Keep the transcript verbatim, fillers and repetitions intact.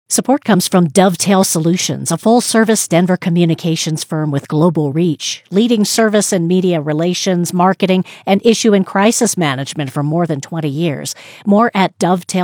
Support comes from Dovetail Solutions, a full-service Denver communications firm with global reach, leading service and media relations, marketing, and issue and crisis management for more than twenty years. More at dovetail